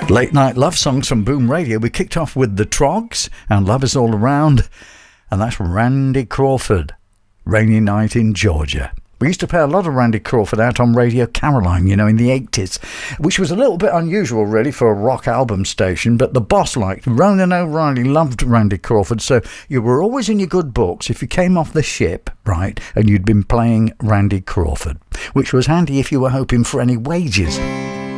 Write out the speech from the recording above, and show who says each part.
Speaker 1: Late night love songs from Boom Radio. We kicked off with the Trogs and Love Is All Around, and that's Randy Crawford, Rainy Night in Georgia. We used to play a lot of Randy Crawford out on Radio Caroline, you know, in the 80s, which was a little bit unusual, really, for a rock album station, but the boss liked. Ronan O'Reilly loved Randy Crawford, so you were always in your good books if you came off the ship, right, and you'd been playing Randy Crawford, which was handy if you were hoping for any wages.